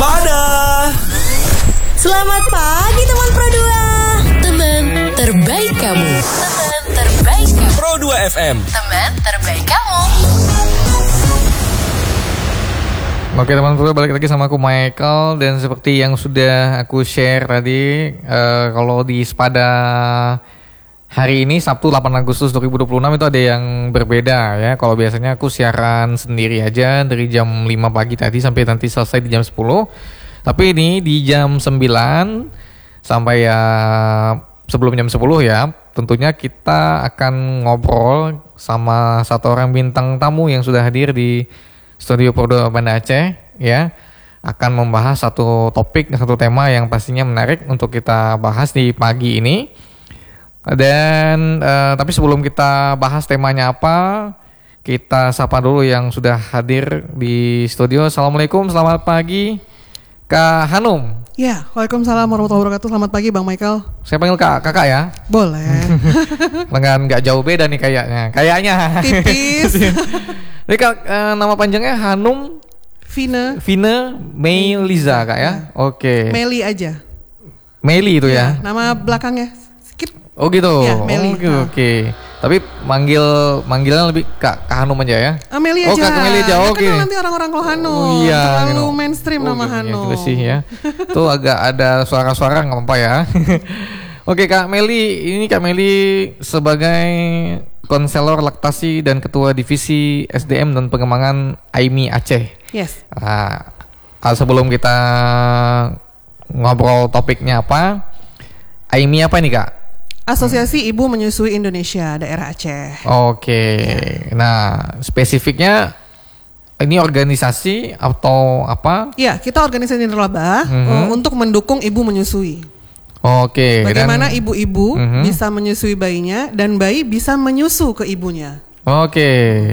Waspada. Selamat pagi teman Pro 2. Teman terbaik kamu. Teman terbaik kamu. Pro 2 FM. Teman terbaik kamu. Oke teman Pro, balik lagi sama aku Michael. Dan seperti yang sudah aku share tadi, kalau di Waspada hari ini Sabtu 8 Agustus 2026 itu ada yang berbeda ya. Kalau biasanya aku siaran sendiri aja dari jam 5 pagi tadi sampai nanti selesai di jam 10. Tapi ini di jam 9 sampai ya sebelum jam 10 ya. Tentunya kita akan ngobrol sama satu orang bintang tamu yang sudah hadir di Studio Pro 2 Banda Aceh ya. Akan membahas satu topik, satu tema yang pastinya menarik untuk kita bahas di pagi ini. Dan tapi sebelum kita bahas temanya apa, kita sapa dulu yang sudah hadir di studio. Assalamualaikum, selamat pagi Kak Hanum. Ya, waalaikumsalam warahmatullahi wabarakatuh. Selamat pagi Bang Michael. Saya panggil kakak ya. Boleh. Lengan nggak jauh beda nih kayaknya. Tipis. Ini Kak, nama panjangnya Hanum Vina Mei Liza Kak ya. Oke. Meli aja. Meli itu ya. Nama belakangnya skip. Oh gitu. Ya, Meli. Oke. Tapi panggilan lebih Kak Hanum aja ya. Meli aja. Oh Kak Meli aja. Oke. Kan nanti orang-orang kalau Hanum. Oh, iya. Terlalu mainstream nama Hanum. Iya sih ya. Tuh agak ada suara-suara nggak apa-apa ya. Oke Kak Meli, ini Kak Meli sebagai konselor laktasi dan ketua divisi SDM dan pengembangan AIMI Aceh. Yes. Nah, sebelum kita ngobrol topiknya apa, AIMI apa nih Kak? Asosiasi Ibu Menyusui Indonesia Daerah Aceh. Oke. Nah, spesifiknya ini organisasi atau apa? Ya, kita organisasi nirlaba untuk mendukung ibu menyusui. Oke. Bagaimana ibu-ibu bisa menyusui bayinya dan bayi bisa menyusu ke ibunya. Oke.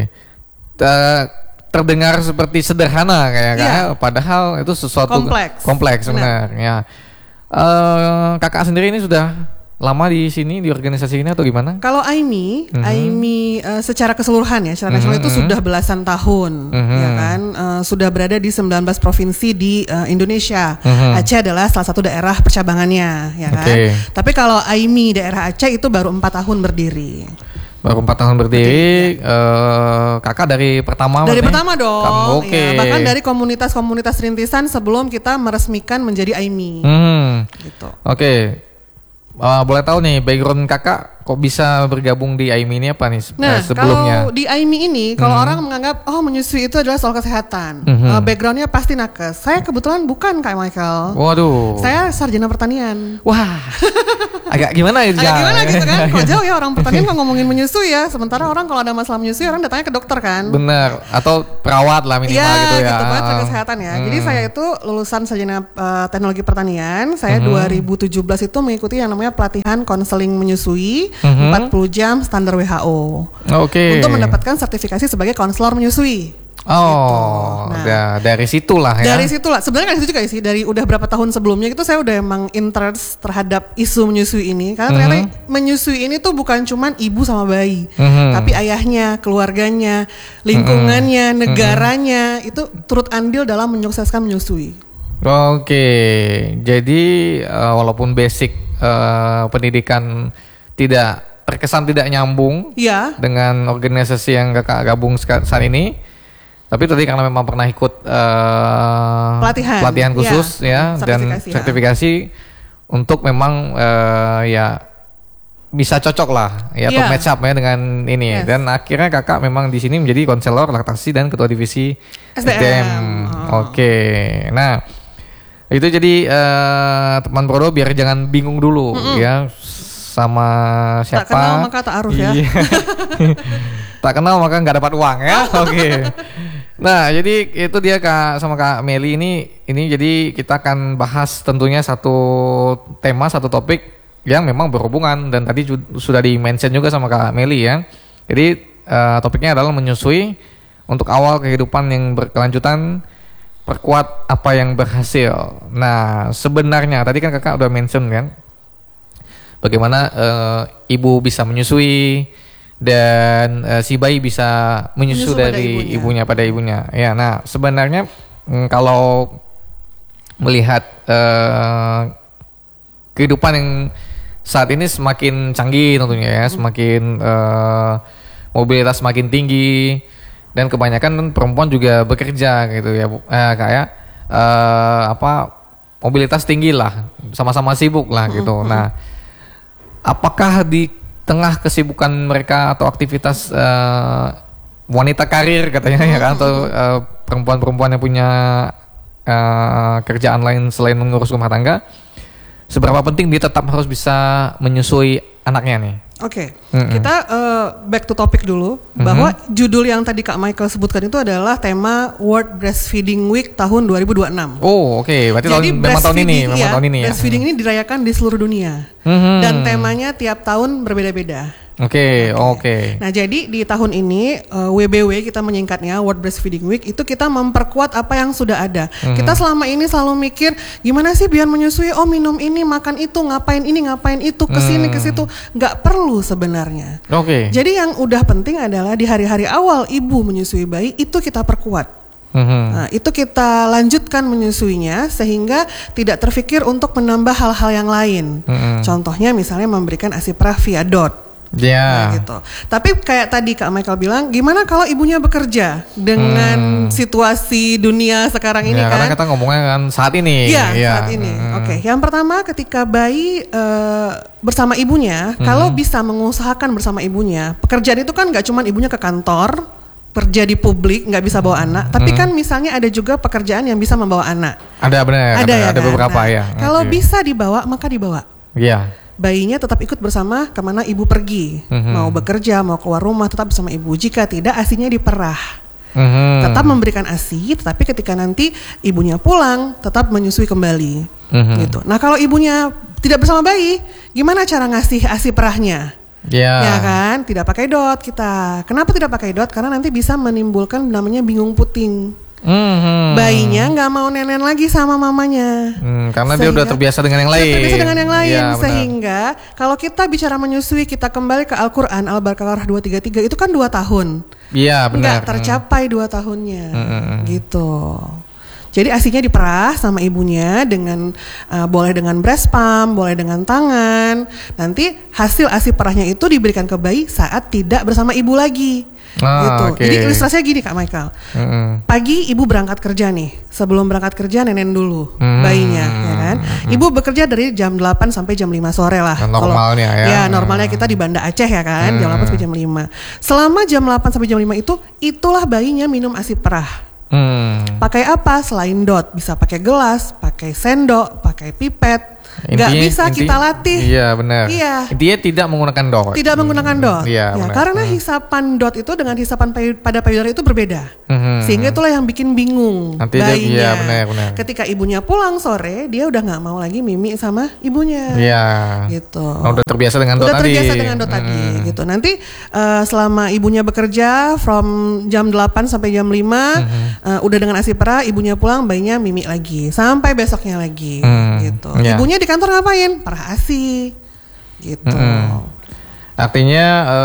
Terdengar seperti sederhana kayak padahal itu sesuatu kompleks sebenarnya. Kakak sendiri ini sudah lama di sini, di organisasi ini atau gimana? Kalau AIMI secara keseluruhan ya, secara nasional itu sudah belasan tahun, ya kan, sudah berada di 19 provinsi di Indonesia. Aceh adalah salah satu daerah percabangannya, ya kan. Tapi kalau AIMI daerah Aceh itu baru 4 tahun berdiri. Baru 4 tahun berdiri. Kakak dari pertama? Dari pertama dong. Oke. Ya, bahkan dari komunitas-komunitas rintisan sebelum kita meresmikan menjadi AIMI. Gitu. Oke. Boleh tahu nih background kakak kok bisa bergabung di AIMI ini apa nih sebelumnya? Kalau di AIMI ini kalau orang menganggap menyusui itu adalah soal kesehatan, backgroundnya pasti nakes. Saya kebetulan bukan Kak Michael. Waduh. Saya sarjana pertanian. Wah. Agak gimana gitu? Agak gimana gitu kan? Kok jauh ya orang pertanian kok ngomongin menyusui ya. Sementara orang kalau ada masalah menyusui orang datangnya ke dokter kan? Bener. Atau perawat lah minimal gitu ya. Gitu kan, kesehatan ya. Jadi saya itu lulusan sarjana teknologi pertanian. Saya 2017 itu mengikuti yang namanya pelatihan konseling menyusui 40 jam standar WHO. Oke. Untuk mendapatkan sertifikasi sebagai konselor menyusui. Oh, gitu. Nah, dari situlah ya. Dari situlah. Sebenarnya dari situ juga sih. Dari udah berapa tahun sebelumnya itu saya udah emang interest terhadap isu menyusui ini. Karena ternyata menyusui ini tuh bukan cuman ibu sama bayi, tapi ayahnya, keluarganya, lingkungannya, negaranya itu turut andil dalam menyukseskan menyusui. Oke. Jadi walaupun basic pendidikan tidak terkesan tidak nyambung dengan organisasi yang kakak gabung saat ini, tapi tadi karena memang pernah ikut pelatihan khusus dan sertifikasi untuk memang bisa cocok lah atau match up ya dengan ini. Dan akhirnya kakak memang di sini menjadi konselor laktasi dan ketua divisi SDM. Oke. Nah, itu jadi teman Prodo biar jangan bingung dulu ya sama siapa. Tak kenal maka tak aruf ya. Tak kenal maka nggak dapat uang ya. Oke. Nah, jadi itu dia Kak sama Kak Meli ini jadi kita akan bahas tentunya satu tema, satu topik yang memang berhubungan dan tadi sudah di-mention juga sama Kak Meli ya. Jadi topiknya adalah menyusui untuk awal kehidupan yang berkelanjutan, perkuat apa yang berhasil. Nah, sebenarnya tadi kan Kakak udah mention kan bagaimana ibu bisa menyusui dan si bayi bisa menyusu dari ibunya pada ibunya. Ya, nah sebenarnya kalau melihat kehidupan yang saat ini semakin canggih tentunya ya, semakin mobilitas semakin tinggi dan kebanyakan perempuan juga bekerja gitu ya, kayak mobilitas tinggi lah, sama-sama sibuk lah gitu. Nah, apakah di tengah kesibukan mereka atau aktivitas wanita karir katanya ya kan, atau perempuan-perempuan yang punya kerjaan lain selain mengurus rumah tangga, seberapa penting dia tetap harus bisa menyusui anaknya nih? Oke, kita back to topic dulu, bahwa judul yang tadi Kak Michael sebutkan itu adalah tema World Breastfeeding Week tahun 2026. Oh, oke. Berarti memang tahun ini ya. Breastfeeding ini dirayakan di seluruh dunia. Dan temanya tiap tahun berbeda-beda. Oke. Nah, jadi di tahun ini WBW, kita menyingkatnya World Breastfeeding Week, itu kita memperkuat apa yang sudah ada. Kita selama ini selalu mikir gimana sih biar menyusui, minum ini, makan itu, ngapain ini, ngapain itu, kesini ke situ. Nggak perlu sebenarnya. Jadi yang udah penting adalah di hari-hari awal ibu menyusui bayi itu kita perkuat. Nah, itu kita lanjutkan menyusuinya sehingga tidak terfikir untuk menambah hal-hal yang lain. Contohnya misalnya memberikan ASI perah via DOT. Nah, gitu. Tapi kayak tadi Kak Michael bilang, gimana kalau ibunya bekerja dengan situasi dunia sekarang ini kan? Karena kita ngomongnya kan saat ini. Saat ini. Oke, yang pertama ketika bayi bersama ibunya, kalau bisa mengusahakan bersama ibunya, pekerjaan itu kan nggak cuma ibunya ke kantor, kerja di publik nggak bisa bawa anak, tapi kan misalnya ada juga pekerjaan yang bisa membawa anak. Ada benar. Ada beberapa ya. Kalau bisa dibawa maka dibawa. Iya. Bayinya tetap ikut bersama kemana ibu pergi, mau bekerja, mau keluar rumah, tetap bersama ibu. Jika tidak, ASINya diperah. Tetap memberikan ASI, tetapi ketika nanti ibunya pulang, tetap menyusui kembali. Gitu. Nah, kalau ibunya tidak bersama bayi, gimana cara ngasih ASI perahnya? Ya kan, tidak pakai DOT kita. Kenapa tidak pakai DOT? Karena nanti bisa menimbulkan namanya bingung puting. Bayinya nggak mau nenen lagi sama mamanya, karena dia udah terbiasa dengan yang lain. Sehingga kalau kita bicara menyusui, kita kembali ke Al-Quran, Al-Baqarah 233, itu kan 2 tahun. Iya, benar. Nggak tercapai 2 tahunnya, gitu. Jadi ASINya diperah sama ibunya dengan boleh dengan breast pump, boleh dengan tangan. Nanti hasil ASI perahnya itu diberikan ke bayi saat tidak bersama ibu lagi. Gitu. Jadi ilustrasinya gini Kak Michael. Pagi ibu berangkat kerja nih. Sebelum berangkat kerja nenen dulu bayinya, ya kan. Ibu bekerja dari jam 8 sampai jam 5 sore lah. Normalnya ya. Normalnya kita di Banda Aceh ya kan, jam 8 sampai jam 5. Selama jam 8 sampai jam 5 itulah bayinya minum ASI perah. Pakai apa selain DOT? Bisa pakai gelas, pakai sendok, pakai pipet. Nggak bisa kita latih. Iya benar. Dia tidak menggunakan DOT. Tidak menggunakan DOT. Ya, karena hisapan DOT itu dengan hisapan pada payudara itu berbeda. Sehingga itulah yang bikin bingung nanti bayinya. Benar. Ketika ibunya pulang sore, dia udah nggak mau lagi mimi sama ibunya. Iya. Gitu. Udah terbiasa dengan DOT tadi. Udah terbiasa dengan DOT tadi. Gitu. Nanti selama ibunya bekerja from jam 8 sampai jam 5, udah dengan ASI perah, ibunya pulang, bayinya mimi lagi sampai besoknya lagi. Gitu. Ibunya di kantor ngapain? Perah ASI. Gitu. Artinya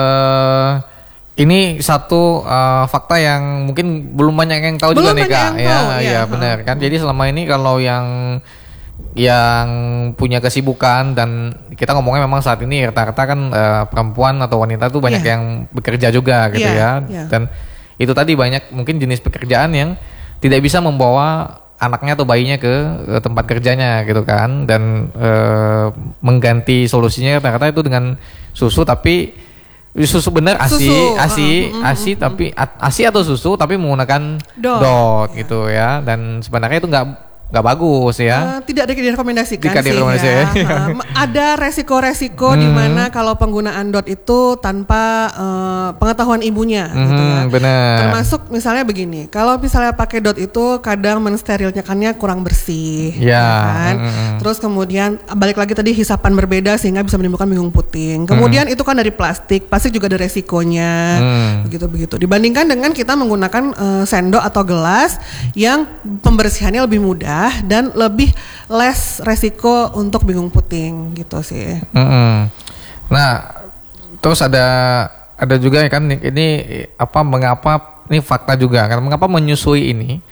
ini satu fakta yang mungkin belum banyak yang tahu juga nih Kak. Ya, benar kan. Jadi selama ini kalau yang punya kesibukan, dan kita ngomongnya memang saat ini rata-rata kan perempuan atau wanita tuh banyak yang bekerja juga gitu ya. Dan itu tadi banyak mungkin jenis pekerjaan yang tidak bisa membawa anaknya atau bayinya ke tempat kerjanya gitu kan, dan mengganti solusinya rata-rata itu dengan susu, tapi susu benar ASI tapi ASI atau susu tapi menggunakan DOT gitu ya, dan sebenarnya itu nggak bagus ya. Tidak direkomendasikan sih ya. Ada resiko-resiko di mana kalau penggunaan DOT itu tanpa pengetahuan ibunya gitu ya. Benar. Termasuk misalnya begini, kalau misalnya pakai DOT itu kadang mensterilkannya kurang bersih, kan? Terus kemudian balik lagi tadi hisapan berbeda sehingga bisa menimbulkan bingung puting. Kemudian itu kan dari plastik juga ada resikonya, begitu. Dibandingkan dengan kita menggunakan sendok atau gelas yang pembersihannya lebih mudah dan lebih less resiko untuk bingung puting gitu sih. Nah, terus ada juga kan ini mengapa ini fakta juga kan, mengapa menyusui ini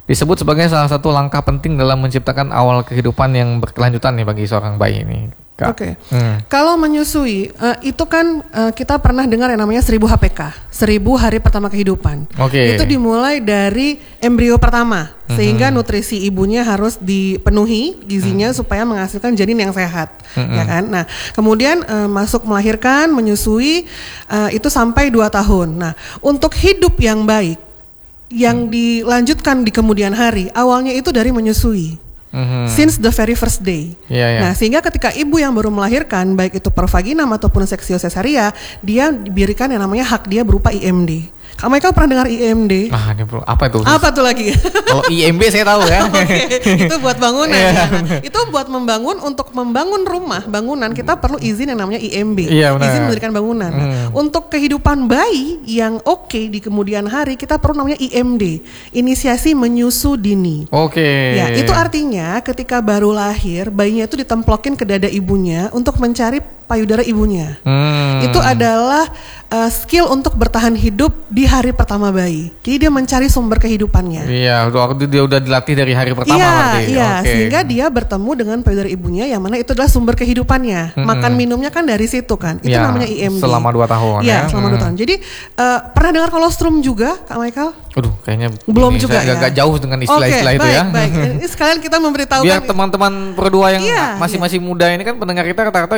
disebut sebagai salah satu langkah penting dalam menciptakan awal kehidupan yang berkelanjutan nih bagi seorang bayi ini, Kak. Oke. Kalau menyusui itu kan kita pernah dengar yang namanya 1000 HPK, 1000 hari pertama kehidupan. Oke. Itu dimulai dari embrio pertama, sehingga nutrisi ibunya harus dipenuhi gizinya supaya menghasilkan janin yang sehat, ya kan. Nah, kemudian masuk melahirkan, menyusui itu sampai 2 tahun. Nah, untuk hidup yang baik yang dilanjutkan di kemudian hari, awalnya itu dari menyusui. Since the very first day. Nah, sehingga ketika ibu yang baru melahirkan, baik itu per vaginam ataupun seksio cesaria, dia diberikan yang namanya hak dia berupa IMD. Kak Michael pernah dengar IMD? Ah, apa itu? Apa tuh lagi? Kalau IMB saya tahu ya. Itu buat bangunan. Ya. Nah, itu buat membangun, untuk membangun rumah, bangunan kita perlu izin yang namanya IMB. Izin mendirikan bangunan. Untuk kehidupan bayi yang oke di kemudian hari, kita perlu namanya IMD, inisiasi menyusu dini. Ya, itu artinya ketika baru lahir, bayinya itu ditemplokin ke dada ibunya untuk mencari payudara ibunya. Itu adalah skill untuk bertahan hidup di hari pertama bayi. Jadi dia mencari sumber kehidupannya. Iya, waktu dia udah dilatih dari hari pertama berarti. Iya, sehingga dia bertemu dengan payudara ibunya yang mana itu adalah sumber kehidupannya. Makan minumnya kan dari situ kan. Itu namanya IMD. Selama 2 tahun ya. Iya, selama 2 tahun. Jadi pernah dengar kolostrum juga, Kak Michael? Aduh, kayaknya belum juga ya. Agak jauh dengan istilah-istilah itu ya. Baik. Ini sekalian kita memberitahukan. Biar teman-teman berdua yang masih muda ini kan pendengar kita rata-rata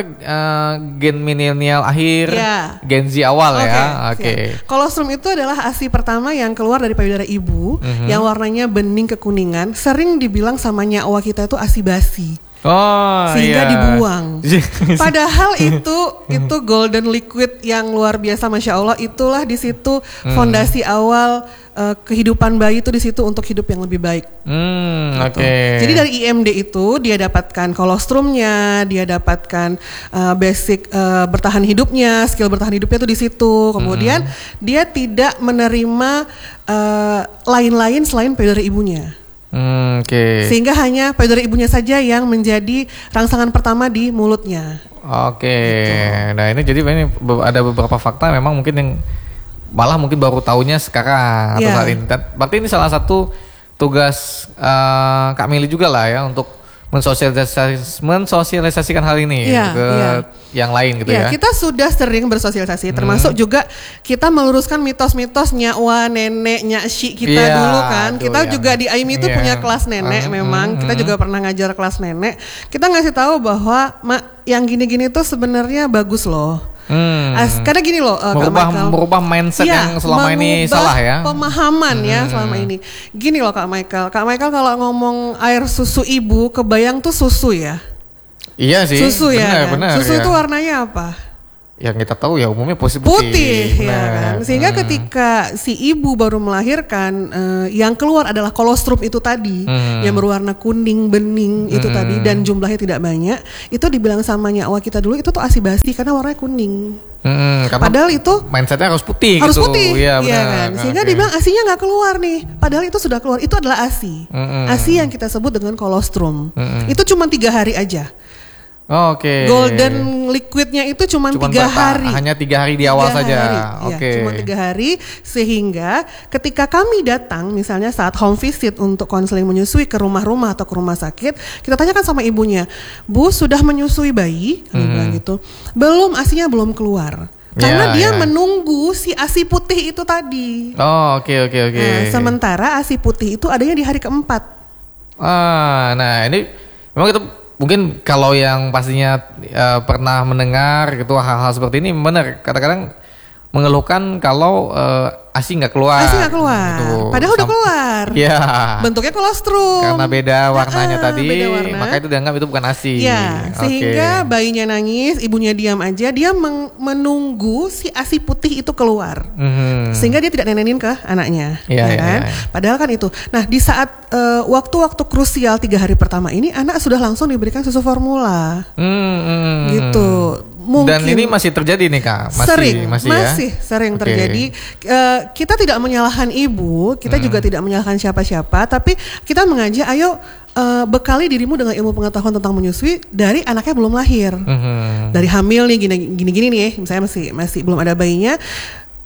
gen milenial akhir, gen Z awal ya. Kolostrum itu adalah ASI pertama yang keluar dari payudara ibu, yang warnanya bening kekuningan. Sering dibilang sama nyawa kita itu ASI basi. Sehingga dibuang. Padahal itu golden liquid yang luar biasa, Masya Allah. Itulah di situ fondasi awal kehidupan bayi itu di situ untuk hidup yang lebih baik. Jadi dari IMD itu dia dapatkan kolostrumnya, dia dapatkan basic bertahan hidupnya, skill bertahan hidupnya itu di situ. Kemudian dia tidak menerima lain-lain selain payudara ibunya. Sehingga hanya payudara ibunya saja yang menjadi rangsangan pertama di mulutnya. Gitu. Nah ini jadi ini ada beberapa fakta memang mungkin yang malah mungkin baru tahunya sekarang atau saat ini. Berarti ini salah satu tugas Kak Mili juga lah ya untuk mensosialisasikan hal ini ke yang lain gitu ya. Kita sudah sering bersosialisasi, termasuk juga kita meluruskan mitos-mitos nyawa nenek nyaksi kita dulu kan. Kita juga di AIMI itu punya kelas nenek memang. Kita juga pernah ngajar kelas nenek. Kita ngasih tahu bahwa yang gini-gini tuh sebenarnya bagus loh. Karena gini loh, merubah mindset yang selama ini salah ya. Pemahaman ya selama ini. Gini loh Kak Michael kalau ngomong air susu ibu, kebayang tuh susu ya. Iya sih. Susu ya. Benar, susu itu warnanya apa? Yang kita tahu ya umumnya putih ya kan. Sehingga ketika si ibu baru melahirkan, yang keluar adalah kolostrum itu tadi, yang berwarna kuning bening itu tadi, dan jumlahnya tidak banyak. Itu dibilang sama nyawa kita dulu itu tuh ASI basi karena warnanya kuning. Padahal itu mindsetnya harus putih. Harus gitu. Putih, iya kan. Sehingga dibilang ASInya nggak keluar nih. Padahal itu sudah keluar. Itu adalah ASI. ASI yang kita sebut dengan kolostrum. Itu cuma 3 hari aja. Golden liquidnya itu cuma 3 hari. Hanya 3 hari di awal saja. Cuma 3 hari. Sehingga ketika kami datang, misalnya saat home visit untuk konseling menyusui ke rumah-rumah atau ke rumah sakit, kita tanyakan sama ibunya, Bu sudah menyusui bayi? Kami bilang gitu. Belum, ASInya belum keluar. Karena dia menunggu si ASI putih itu tadi. Nah, sementara ASI putih itu adanya di hari keempat. Nah ini memang itu. Mungkin kalau yang pastinya pernah mendengar gitu hal-hal seperti ini benar, kadang-kadang mengeluhkan kalau ASI nggak keluar. ASI nggak keluar. Gitu. Padahal udah keluar. Iya. Bentuknya kolostrum. Karena beda warnanya tadi, maka itu dianggap itu bukan ASI. Iya. Sehingga bayinya nangis, ibunya diam aja, dia menunggu si ASI putih itu keluar. Sehingga dia tidak nenenin ke anaknya. Kan? Padahal kan itu. Nah di saat waktu-waktu krusial 3 hari pertama ini, anak sudah langsung diberikan susu formula. Gitu. Mungkin. Dan ini masih terjadi nih Kak? Masih sering terjadi. Kita tidak menyalahkan ibu, kita juga tidak menyalahkan siapa-siapa, tapi kita mengajak ayo bekali dirimu dengan ilmu pengetahuan tentang menyusui dari anaknya belum lahir. Dari hamil nih gini-gini nih, misalnya masih belum ada bayinya.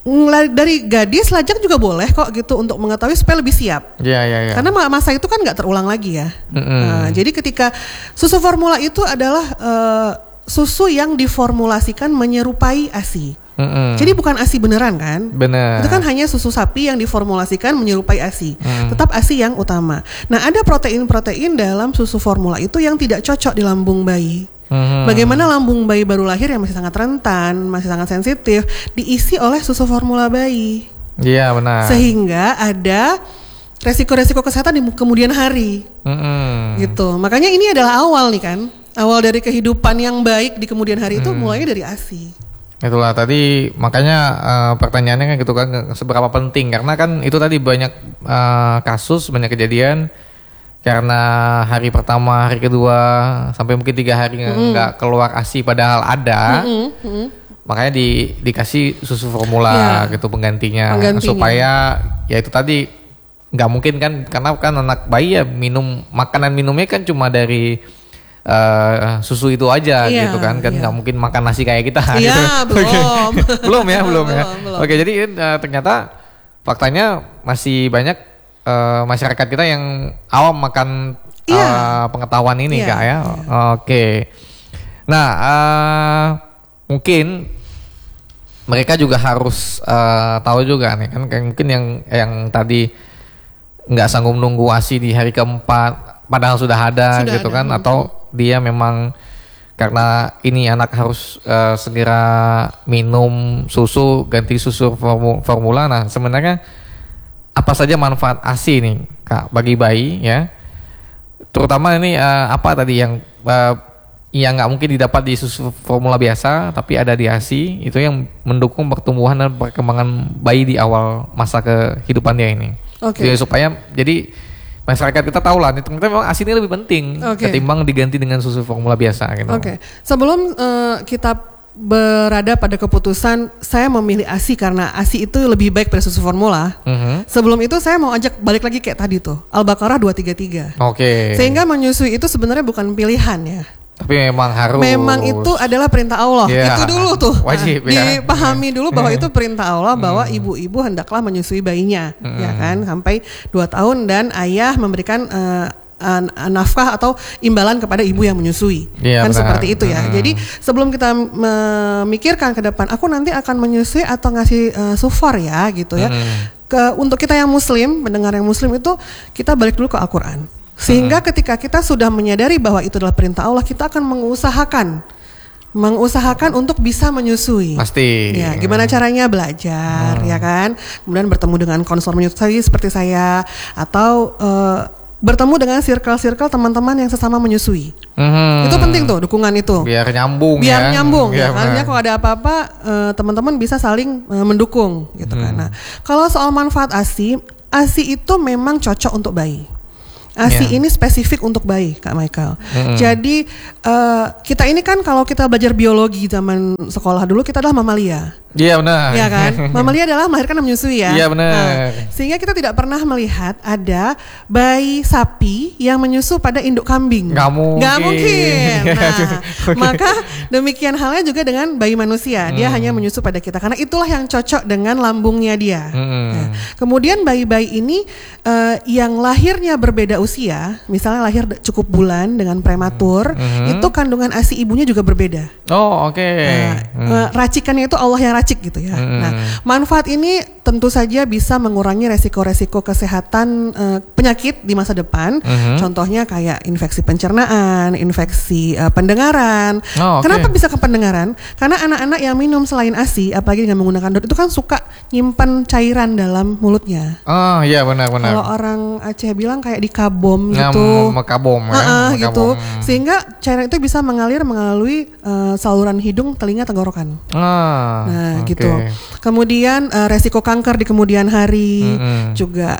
dari gadis lajang juga boleh kok gitu untuk mengetahui supaya lebih siap. Iya. Karena masa itu kan nggak terulang lagi ya. Nah, jadi ketika susu formula itu adalah susu yang diformulasikan menyerupai ASI. Jadi bukan ASI beneran kan? Bener. Itu kan hanya susu sapi yang diformulasikan menyerupai ASI. Tetap ASI yang utama. Nah, ada protein-protein dalam susu formula itu yang tidak cocok di lambung bayi. Bagaimana lambung bayi baru lahir yang masih sangat rentan, masih sangat sensitif, diisi oleh susu formula bayi. Iya benar. Sehingga ada resiko-resiko kesehatan di kemudian hari. Gitu. Makanya ini adalah awal nih kan. Awal dari kehidupan yang baik di kemudian hari itu mulainya dari ASI. Itulah tadi makanya pertanyaannya kan gitu kan, seberapa penting, karena kan itu tadi banyak kasus, banyak kejadian karena hari pertama, hari kedua sampai mungkin 3 hari nggak keluar ASI padahal ada, makanya dikasih susu formula gitu penggantinya supaya ya itu tadi nggak mungkin kan, karena kan anak bayi ya makanan minumnya kan cuma dari susu itu aja gitu kan nggak mungkin makan nasi kayak kita. belum ya. Oke, jadi ternyata faktanya masih banyak masyarakat kita yang awam makan pengetahuan ini Kak ya. Oke. Nah, mungkin mereka juga harus tahu juga nih kan, kayak mungkin yang tadi nggak sanggup nunggu ASI di hari keempat padahal sudah ada gitu kan, atau dia memang karena ini anak harus segera minum susu, ganti susu formula. Nah, sebenarnya apa saja manfaat ASI nih Kak bagi bayi ya? Terutama ini apa tadi yang nggak mungkin didapat di susu formula biasa tapi ada di ASI, itu yang mendukung pertumbuhan dan perkembangan bayi di awal masa kehidupan dia ini. Jadi, supaya jadi masyarakat kita tahu lah, ternyata memang ASI ini lebih penting ketimbang diganti dengan susu formula biasa gitu. Sebelum kita berada pada keputusan saya memilih ASI karena ASI itu lebih baik pada susu formula. Sebelum itu saya mau ajak balik lagi kayak tadi tuh, Al-Baqarah 233. Sehingga menyusui itu sebenarnya bukan pilihan ya. Tapi memang harus. Memang itu adalah perintah Allah. Itu dulu tuh. Wajib dipahami dulu bahwa itu perintah Allah, bahwa ibu-ibu hendaklah menyusui bayinya, ya kan, sampai 2 tahun dan ayah memberikan nafkah atau imbalan kepada ibu yang menyusui, kan benar. Seperti itu ya. Jadi sebelum kita memikirkan ke depan, aku nanti akan menyusui atau ngasih sufor ya gitu ya. Untuk kita yang muslim, pendengar yang muslim itu, kita balik dulu ke Al-Quran. Sehingga ketika kita sudah menyadari bahwa itu adalah perintah Allah, kita akan mengusahakan untuk bisa menyusui. Pasti. Ya, gimana caranya? Belajar, ya kan. Kemudian bertemu dengan konselor menyusui seperti saya, atau bertemu dengan circle-circle teman-teman yang sesama menyusui. Itu penting tuh, dukungan itu. Biar nyambung. Ya. Artinya kalau ada apa-apa teman-teman bisa saling mendukung gitu kan. Nah, kalau soal manfaat ASI itu memang cocok untuk bayi. ASI ini spesifik untuk bayi, Kak Michael. Jadi kita ini kan kalau kita belajar biologi zaman sekolah dulu, kita adalah mamalia. Iya benar. Iya kan? Mamalia adalah melahirkan dan menyusui ya. Iya benar. Nah, sehingga kita tidak pernah melihat ada bayi sapi yang menyusu pada induk kambing. Nggak mungkin. Nah, maka demikian halnya juga dengan bayi manusia. Dia hanya menyusu pada kita karena itulah yang cocok dengan lambungnya dia. Nah, kemudian bayi-bayi ini yang lahirnya berbeda usia, misalnya lahir cukup bulan dengan prematur, itu kandungan ASI ibunya juga berbeda. Racikannya itu Allah yang racik gitu ya. Nah, manfaat ini tentu saja bisa mengurangi resiko-resiko kesehatan penyakit di masa depan. Contohnya kayak infeksi pencernaan, infeksi pendengaran. Kenapa bisa ke pendengaran? Karena anak-anak yang minum selain ASI, apalagi dengan menggunakan DOT, itu kan suka nyimpan cairan dalam mulutnya. Iya benar-benar. Kalau orang Aceh bilang kayak dikabom gitu. Mekabom gitu. Sehingga cairan itu bisa mengalir melalui saluran hidung, telinga, tenggorokan. Nah, gitu. Kemudian resiko kanker di kemudian hari, juga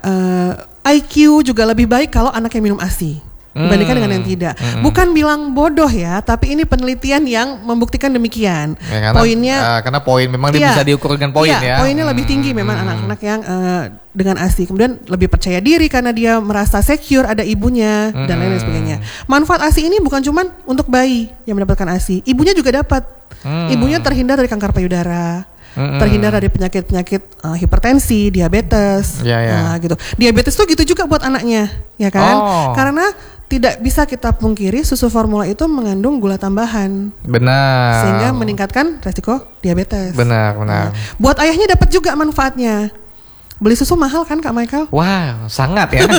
IQ juga lebih baik kalau anak yang minum ASI dibandingkan dengan yang tidak. Bukan bilang bodoh ya, tapi ini penelitian yang membuktikan demikian. Poinnya karena poin memang dia bisa diukur dengan poin ya. Poinnya lebih tinggi memang anak-anak yang dengan ASI. Kemudian lebih percaya diri karena dia merasa secure ada ibunya dan lain sebagainya. Manfaat ASI ini bukan cuma untuk bayi yang mendapatkan ASI, ibunya juga dapat. Ibunya terhindar dari kanker payudara, terhindar dari penyakit-penyakit hipertensi, diabetes, gitu. Diabetes tuh gitu juga buat anaknya, ya kan? Karena tidak bisa kita pungkiri susu formula itu mengandung gula tambahan. Benar. Sehingga meningkatkan resiko diabetes. Benar. Buat ayahnya dapat juga manfaatnya. Beli susu mahal kan Kak Michael? Wah, sangat ya.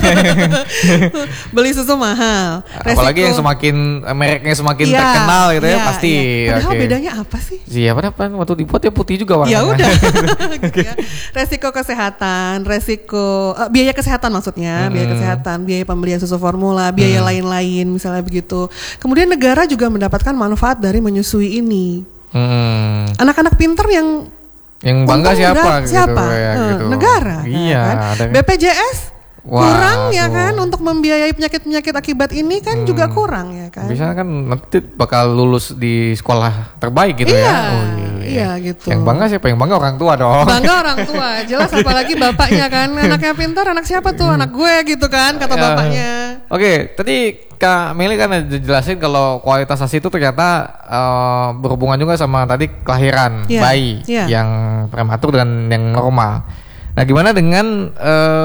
Beli susu mahal. Apalagi yang mereknya semakin terkenal gitu ya, pasti. Padahal bedanya apa sih? Iya, padahal waktu dibuat ya putih juga warnanya. Ya udah. Gitu ya. Resiko kesehatan, biaya kesehatan maksudnya, biaya kesehatan, biaya pembelian susu formula, biaya lain-lain misalnya begitu. Kemudian negara juga mendapatkan manfaat dari menyusui ini. Anak-anak pinter yang bangga siapa? Gitu. Negara. Iya. Kan? BPJS kurang ya kan untuk membiayai penyakit-penyakit akibat ini kan juga kurang ya kan. Bisa kan nanti bakal lulus di sekolah terbaik gitu ya. Iya gitu. Yang bangga siapa? Yang bangga orang tua dong. Bangga orang tua. Jelas apalagi bapaknya kan. Anaknya pintar, anak siapa tuh? Anak gue gitu kan kata bapaknya. Oke, tadi Kak Meli kan jelasin kalau kualitas ASI itu ternyata berhubungan juga sama tadi kelahiran bayi yang prematur dan yang normal. Nah, gimana dengan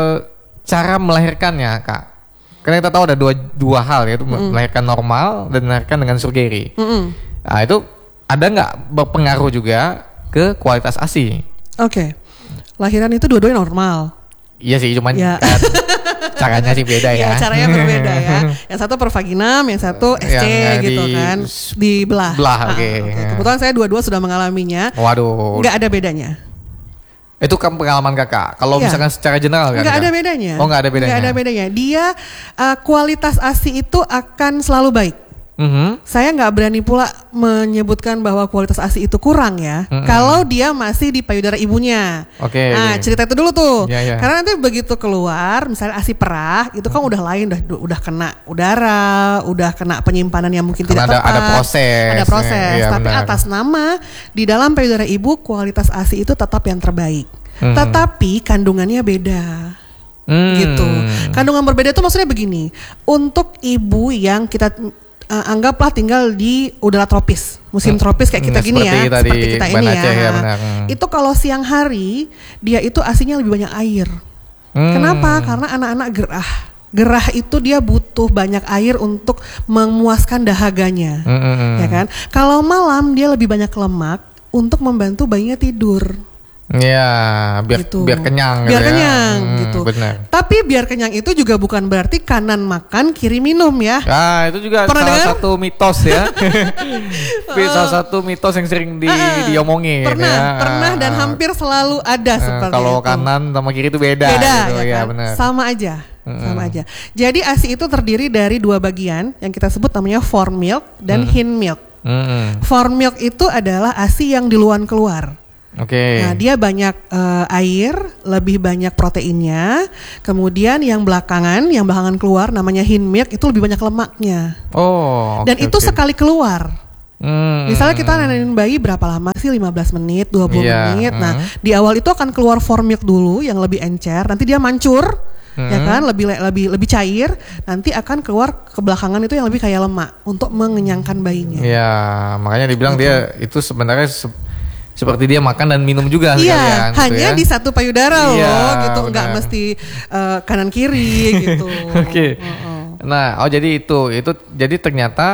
cara melahirkannya, Kak? Karena kita tahu ada dua hal yaitu melahirkan normal dan melahirkan dengan surgery. Nah, itu ada nggak berpengaruh juga ke kualitas ASI? Oke. Lahiran itu dua-duanya normal. Iya sih, cuman kan caranya sih beda ya. Iya, caranya berbeda ya. Yang satu per vaginam, yang satu SC gitu kan. Dibelah. Oke. Kebetulan saya dua-dua sudah mengalaminya. Waduh. Nggak ada bedanya. Itu kan pengalaman Kakak. Kalau misalkan secara general kan? Nggak ada bedanya. Oh, nggak ada bedanya. Nggak ada bedanya. Dia kualitas ASI itu akan selalu baik. Saya nggak berani pula menyebutkan bahwa kualitas ASI itu kurang ya. Kalau dia masih di payudara ibunya. Nah, cerita itu dulu tuh. Karena nanti begitu keluar, misalnya ASI perah, itu kan udah lain, udah kena udara, udah kena penyimpanan yang mungkin tidak tepat. Ada proses. Ada proses. Tapi benar. Atas nama di dalam payudara ibu kualitas ASI itu tetap yang terbaik. Tetapi kandungannya beda. Gitu. Kandungan berbeda itu maksudnya begini. Untuk ibu yang kita anggaplah tinggal di udara tropis, musim tropis kayak kita gini ya, seperti kita ini ya. Itu kalau siang hari dia itu ASINya lebih banyak air. Kenapa? Karena anak-anak gerah. Gerah itu dia butuh banyak air untuk memuaskan dahaganya, ya kan? Kalau malam dia lebih banyak lemak untuk membantu bayinya tidur. Ya, biar kenyang. Biar kenyang gitu. Benar. Tapi biar kenyang itu juga bukan berarti kanan makan kiri minum ya. Ah, itu juga salah satu mitos ya. Salah satu mitos yang sering diomongin. Pernah dan hampir selalu ada seperti kalau itu. Kalau kanan sama kiri itu beda gitu, ya kan? Benar. Sama aja. Jadi ASI itu terdiri dari dua bagian yang kita sebut namanya fore milk dan hind milk. Fore milk itu adalah ASI yang duluan keluar. Nah, dia banyak air, lebih banyak proteinnya. Kemudian yang belakangan keluar namanya hind milk itu lebih banyak lemaknya. Dan itu sekali keluar. Misalnya kita nenenin bayi berapa lama sih? 15 menit, 20 menit. Nah, di awal itu akan keluar fore milk dulu yang lebih encer. Nanti dia mancur. Ya kan, lebih cair. Nanti akan keluar ke belakangan itu yang lebih kayak lemak untuk mengenyangkan bayinya. Iya, makanya dibilang dia itu sebenarnya seperti dia makan dan minum juga sekalian. Hanya di satu payudara loh, gitu. Nggak mesti kanan kiri gitu. Nah, jadi itu jadi ternyata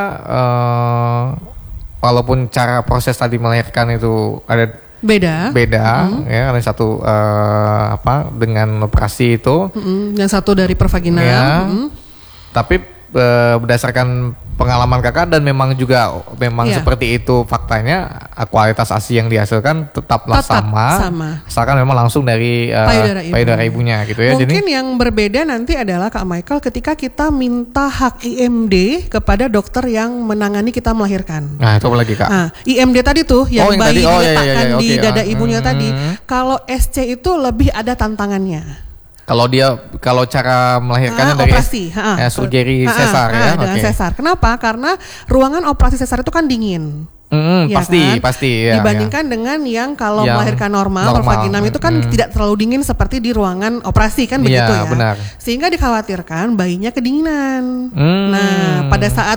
walaupun cara proses tadi melahirkan itu ada beda ya, ada satu dengan operasi itu, yang satu dari pervaginam, tapi berdasarkan pengalaman Kakak dan memang seperti itu faktanya, kualitas ASI yang dihasilkan tetaplah sama asalkan memang langsung dari payudara ibunya gitu ya. Mungkin yang berbeda nanti adalah Kak Michael ketika kita minta hak IMD kepada dokter yang menangani kita melahirkan. Nah, itu apa lagi Kak? IMD tadi tuh yang bayi diletakkan di dada ibunya tadi. Kalau SC itu lebih ada tantangannya. Kalau cara melahirkannya dari operasi, surgery sesar ya. Dengan sesar. Kenapa? Karena ruangan operasi sesar itu kan dingin. Ya pasti ya. Dibandingkan dengan yang kalau melahirkan normal pervaginam itu kan tidak terlalu dingin seperti di ruangan operasi kan begitu ya. Benar. Sehingga dikhawatirkan bayinya kedinginan. Nah, pada saat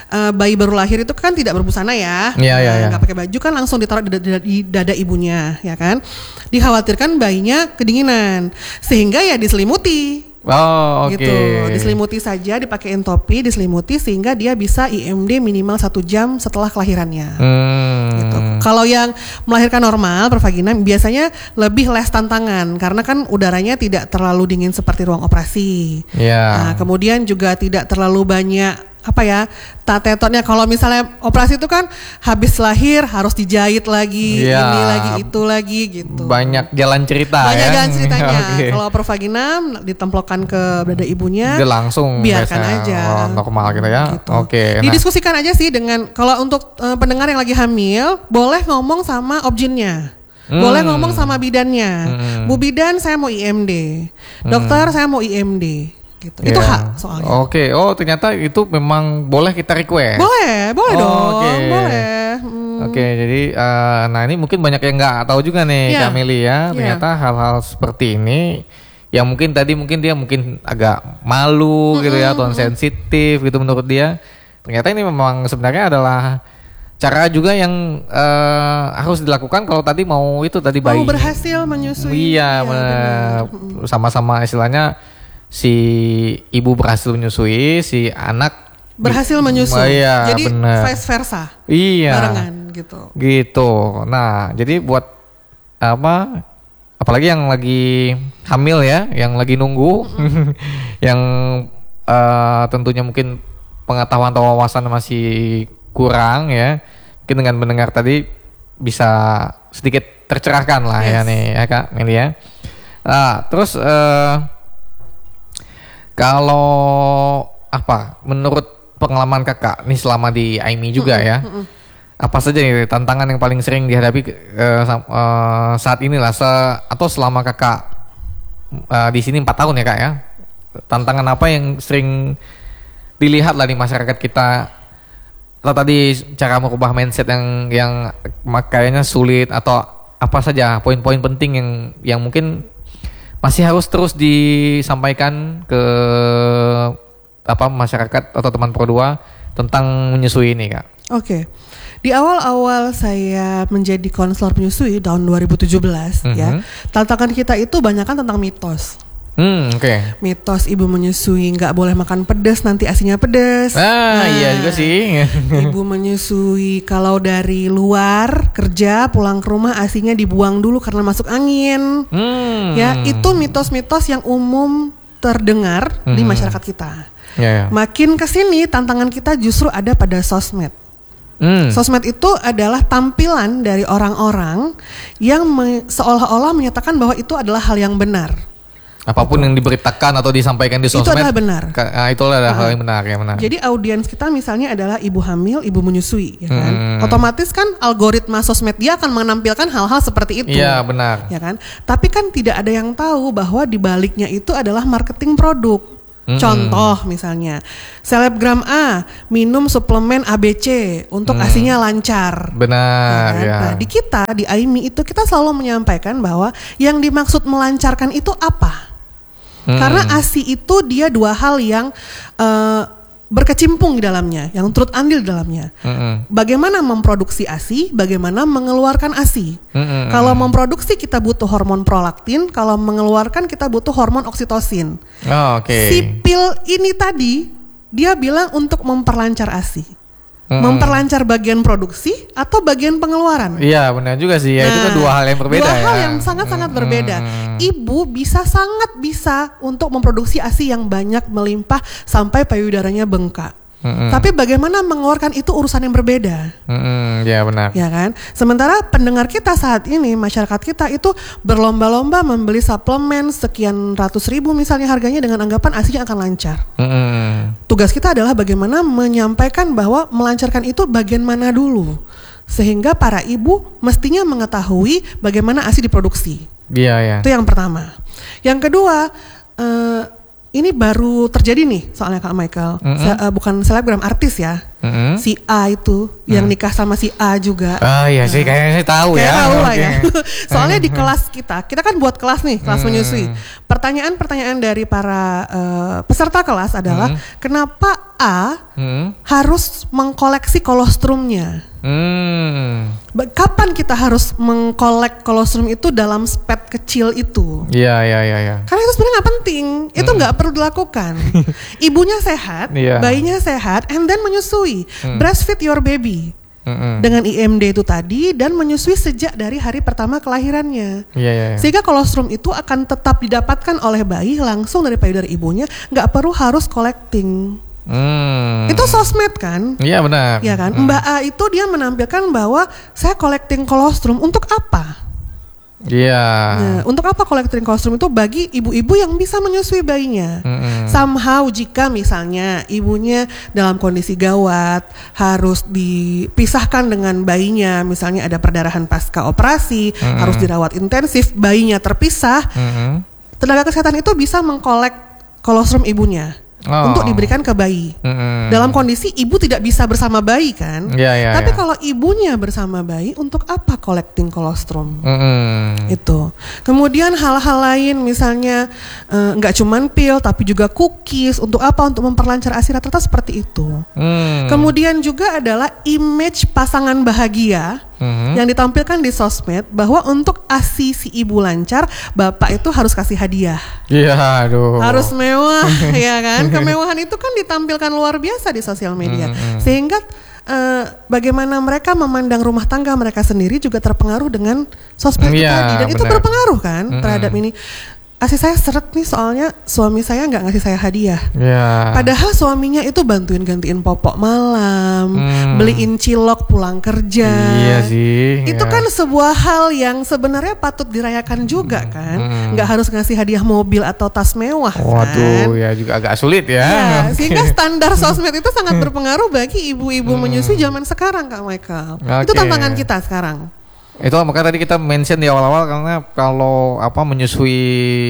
bayi baru lahir itu kan tidak berbusana ya, nggak pakai baju kan langsung ditaruh di dada ibunya, ya kan? Dikhawatirkan bayinya kedinginan, sehingga ya diselimuti. Oh, oke. Gitu, diselimuti saja, dipakein topi, diselimuti sehingga dia bisa IMD minimal 1 jam setelah kelahirannya. Gitu. Kalau yang melahirkan normal pervagina biasanya lebih less tantangan karena kan udaranya tidak terlalu dingin seperti ruang operasi. Nah, kemudian juga tidak terlalu banyak tatetotnya. Kalau misalnya operasi itu kan habis lahir harus dijahit lagi, ini lagi itu lagi gitu. Banyak jalan cerita. Jalan ceritanya. Kalau pervagina ditemplokkan ke dada ibunya, dia langsung biarkan aja. Normal gitu ya. Gitu. Didiskusikan aja sih dengan kalau untuk pendengar yang lagi hamil, boleh ngomong sama objinnya. Boleh ngomong sama bidannya. Bu bidan, saya mau IMD. Dokter, saya mau IMD. Gitu. Itu hak soalnya. Oh ternyata itu memang boleh kita request. Boleh dong. Boleh. Jadi nah ini mungkin banyak yang nggak tahu juga nih Kak Meli ya. Ternyata hal-hal seperti ini yang mungkin tadi dia agak malu gitu ya, atau sensitif gitu menurut dia. Ternyata ini memang sebenarnya adalah cara juga yang harus dilakukan kalau tadi mau bayi. Mau berhasil menyusui. Iya, sama-sama istilahnya. Si ibu berhasil menyusui, si anak berhasil menyusui. Jadi bener. vice versa. Iya. Barengan gitu. Gitu. Nah, jadi buat apalagi yang lagi hamil ya, yang lagi nunggu, yang tentunya mungkin pengetahuan atau wawasan masih kurang ya. Mungkin dengan mendengar tadi bisa sedikit tercerahkan lah ya nih ya Kak Meli ya. Nah, terus kalau menurut pengalaman kakak nih selama di AIMI juga ya, apa saja nih tantangan yang paling sering dihadapi saat inilah atau selama kakak di sini 4 tahun ya Kak ya, tantangan apa yang sering dilihat lah di masyarakat kita, atau tadi cara merubah mindset yang kayaknya sulit, atau apa saja poin-poin penting yang mungkin masih harus terus disampaikan ke masyarakat atau teman Pro 2 tentang menyusui ini Kak. Di awal-awal saya menjadi konselor penyusui tahun 2017 ya, tantangan kita itu banyak kan tentang mitos. Mitos ibu menyusui nggak boleh makan pedas, nanti asinya pedas. Iya juga sih. Ibu menyusui kalau dari luar kerja pulang ke rumah asinya dibuang dulu karena masuk angin. Ya, itu mitos-mitos yang umum terdengar di masyarakat kita. Makin kesini tantangan kita justru ada pada sosmed. Sosmed itu adalah tampilan dari orang-orang yang seolah-olah menyatakan bahwa itu adalah hal yang benar. Apapun yang diberitakan atau disampaikan di sosmed itu adalah benar. Itu adalah hal yang benar ya, benar. Jadi audiens kita misalnya adalah ibu hamil, ibu menyusui, ya kan? Otomatis kan algoritma sosmed dia akan menampilkan hal-hal seperti itu. Iya, benar. Ya kan? Tapi kan tidak ada yang tahu bahwa di baliknya itu adalah marketing produk. Contoh misalnya, selebgram A minum suplemen ABC untuk asinya lancar. Benar. Ya. Nah, di kita di AIMI itu kita selalu menyampaikan bahwa yang dimaksud melancarkan itu apa? Karena ASI itu dia 2 hal yang berkecimpung di dalamnya, yang turut andil di dalamnya. Bagaimana memproduksi ASI, bagaimana mengeluarkan ASI. Kalau memproduksi kita butuh hormon prolaktin, kalau mengeluarkan kita butuh hormon oksitosin. Si pil ini tadi dia bilang untuk memperlancar ASI. Memperlancar bagian produksi atau bagian pengeluaran. Iya benar juga sih ya, itu kan 2 hal yang berbeda ya. 2 hal yang sangat-sangat berbeda. Ibu sangat bisa untuk memproduksi ASI yang banyak melimpah sampai payudaranya bengkak. Tapi bagaimana mengeluarkan itu urusan yang berbeda. Ya benar. Ya kan. Sementara pendengar kita saat ini, masyarakat kita itu berlomba-lomba membeli suplemen sekian ratus ribu misalnya harganya dengan anggapan asinya akan lancar. Tugas kita adalah bagaimana menyampaikan bahwa melancarkan itu bagian mana dulu, sehingga para ibu mestinya mengetahui bagaimana asi diproduksi. Iya. Itu yang pertama. Yang kedua, ini baru terjadi nih soalnya Kak Michael, bukan selebgram, artis ya. Si A itu yang nikah sama si A juga. Ah iya sih, kayaknya saya tahu Kayak ya. tahu lah Oke. ya. Soalnya di kelas kita kan buat kelas nih, kelas menyusui. Pertanyaan-pertanyaan dari para peserta kelas adalah kenapa A harus mengkoleksi kolostrumnya? Kapan kita harus mengkolek kolostrum itu dalam spet kecil itu? Iya. Karena itu sebenarnya nggak penting, itu nggak perlu dilakukan. Ibunya sehat, Iya. bayinya sehat, and then menyusui, breastfeed your baby dengan IMD itu tadi dan menyusui sejak dari hari pertama kelahirannya. Iya. Sehingga kolostrum itu akan tetap didapatkan oleh bayi langsung dari payudara ibunya, nggak perlu harus collecting. Itu sosmed kan? Iya benar. Ya kan? Mbak A itu dia menampilkan bahwa saya collecting kolostrum untuk apa? Iya. Nah, untuk apa collecting kolostrum itu bagi ibu-ibu yang bisa menyusui bayinya. Somehow jika misalnya ibunya dalam kondisi gawat harus dipisahkan dengan bayinya, misalnya ada perdarahan pasca operasi, harus dirawat intensif, bayinya terpisah, tenaga kesehatan itu bisa mengkolek kolostrum ibunya. Untuk diberikan ke bayi. Dalam kondisi ibu tidak bisa bersama bayi kan. Tapi kalau ibunya bersama bayi, untuk apa collecting kolostrum? Itu. Kemudian hal-hal lain misalnya nggak cuman pil tapi juga cookies. Untuk apa? Untuk memperlancar ASI rata-rata seperti itu. Kemudian juga adalah image pasangan bahagia yang ditampilkan di sosmed bahwa untuk ASI si ibu lancar, bapak itu harus kasih hadiah. Iya, aduh. Harus mewah, ya kan? Kemewahan itu kan ditampilkan luar biasa di sosial media, sehingga bagaimana mereka memandang rumah tangga mereka sendiri juga terpengaruh dengan sosmed itu tadi, dan itu berpengaruh kan terhadap ini. ASI saya seret nih soalnya suami saya nggak ngasih saya hadiah. Padahal suaminya itu bantuin gantiin popok malam, beliin cilok pulang kerja. Iya sih. Itu kan sebuah hal yang sebenarnya patut dirayakan juga kan. Nggak harus ngasih hadiah mobil atau tas mewah kan. Waduh, ya juga agak sulit ya. Sehingga standar sosmed itu sangat berpengaruh bagi ibu-ibu menyusui zaman sekarang Kak Michael. Itu tantangan kita sekarang. Itu makanya tadi kita mention di awal-awal, karena kalau menyusui